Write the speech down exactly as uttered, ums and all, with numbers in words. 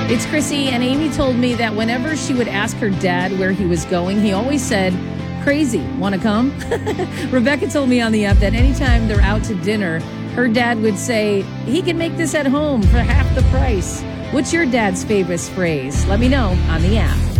It's Chrissy, and Amy told me that whenever she would ask her dad where he was going, he always said, crazy, want to come? Rebecca told me on the app that anytime they're out to dinner, her dad would say, he can make this at home for half the price. What's your dad's favorite phrase? Let me know on the app.